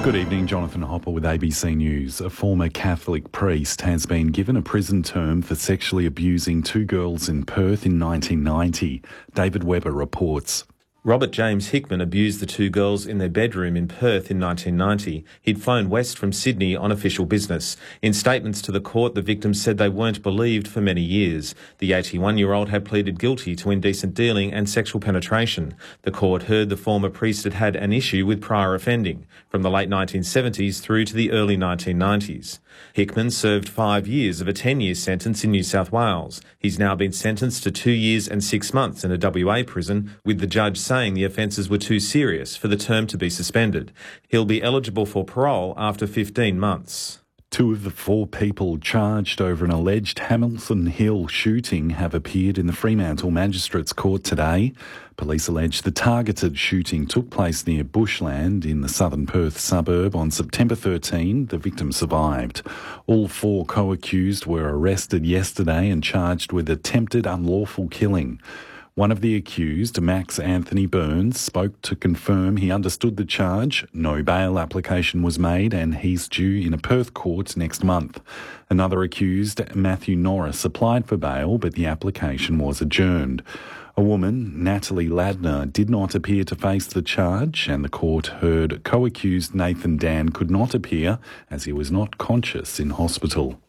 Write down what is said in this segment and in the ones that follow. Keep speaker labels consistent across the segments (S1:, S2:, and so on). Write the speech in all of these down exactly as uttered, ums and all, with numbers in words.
S1: Good evening, Jonathan Hopper with A B C News. A former Catholic priest has been given a prison term for sexually abusing two girls in Perth in nineteen ninety. David Webber reports.
S2: Robert James Hickman abused the two girls in their bedroom in Perth in nineteen ninety. He'd flown west from Sydney on official business. In statements to the court, the victims said they weren't believed for many years. The eighty-one-year-old had pleaded guilty to indecent dealing and sexual penetration. The court heard the former priest had had an issue with prior offending from the late nineteen seventies through to the early nineteen nineties. Hickman served five years of a ten-year sentence in New South Wales. He's now been sentenced to two years and six months in a W A prison, with the judge saying the offences were too serious for the term to be suspended. He'll be eligible for parole after fifteen months.
S1: Two of the four people charged over an alleged Hamilton Hill shooting have appeared in the Fremantle Magistrates Court today. Police allege the targeted shooting took place near Bushland in the southern Perth suburb on September thirteenth. The victim survived. All four co-accused were arrested yesterday and charged with attempted unlawful killing. One of the accused, Max Anthony Burns, spoke to confirm he understood the charge. No bail application was made and he's due in a Perth court next month. Another accused, Matthew Norris, applied for bail, but the application was adjourned. A woman, Natalie Ladner, did not appear to face the charge, and the court heard co-accused Nathan Dan could not appear as he was not conscious in hospital.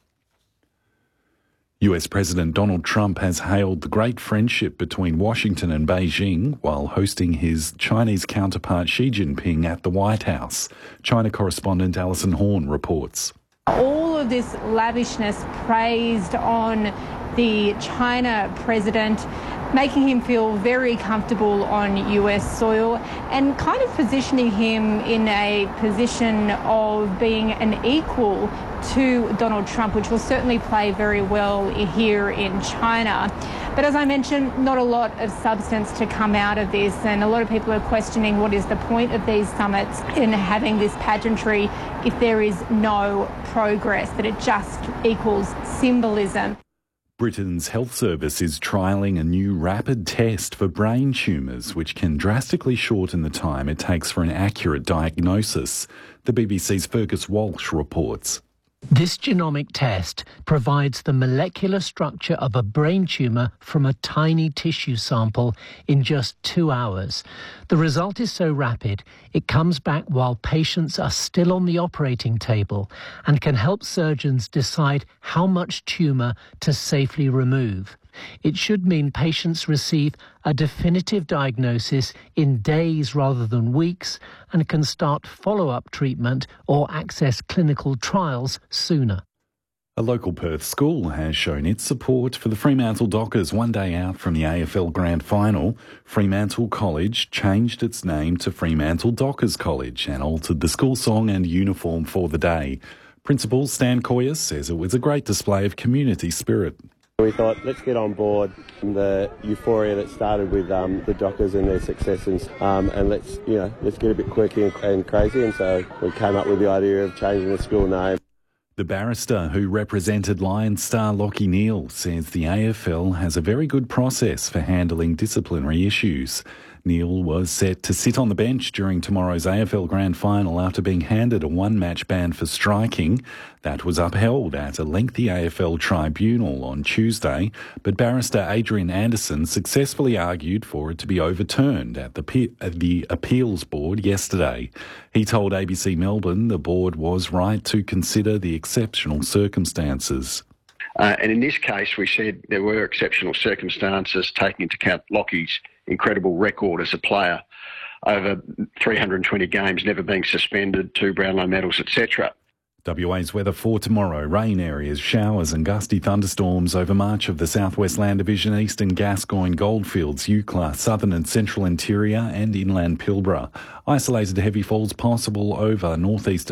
S1: U S President Donald Trump has hailed the great friendship between Washington and Beijing while hosting his Chinese counterpart Xi Jinping at the White House. China correspondent Alison Horn reports.
S3: All of this lavishness praised on the China president, making him feel very comfortable on U S soil and kind of positioning him in a position of being an equal to Donald Trump, which will certainly play very well here in China. But as I mentioned, not a lot of substance to come out of this, and a lot of people are questioning what is the point of these summits in having this pageantry if there is no progress, that it just equals symbolism.
S1: Britain's health service is trialling a new rapid test for brain tumours, which can drastically shorten the time it takes for an accurate diagnosis. The B B C's Fergus Walsh reports.
S4: This genomic test provides the molecular structure of a brain tumour from a tiny tissue sample in just two hours. The result is so rapid, it comes back while patients are still on the operating table and can help surgeons decide how much tumour to safely remove. It should mean patients receive a definitive diagnosis in days rather than weeks and can start follow-up treatment or access clinical trials sooner.
S1: A local Perth school has shown its support for the Fremantle Dockers one day out from the A F L Grand Final. Fremantle College changed its name to Fremantle Dockers College and altered the school song and uniform for the day. Principal Stan Coyers says it was a great display of community spirit.
S5: We thought, let's get on board the euphoria that started with um, the Dockers and their successes, um, and let's, you know, let's get a bit quirky and, and crazy. And so we came up with the idea of changing the school name.
S1: The barrister who represented Lions star Lachie Neale says the A F L has a very good process for handling disciplinary issues. Neale was set to sit on the bench during tomorrow's A F L Grand Final after being handed a one-match ban for striking. That was upheld at a lengthy A F L tribunal on Tuesday, but barrister Adrian Anderson successfully argued for it to be overturned at the, P- the Appeals Board yesterday. He told A B C Melbourne the board was right to consider the exceptional circumstances.
S6: Uh, and in this case, we said there were exceptional circumstances taking into account Lachie's incredible record as a player, over three hundred twenty games, never being suspended, two Brownlow medals, et cetera.
S1: W A's weather for tomorrow. Rain areas, showers and gusty thunderstorms over much of the Southwest Land Division, Eastern Gascoyne, Goldfields, Eucla, Southern and Central Interior and Inland Pilbara. Isolated heavy falls possible over northeastern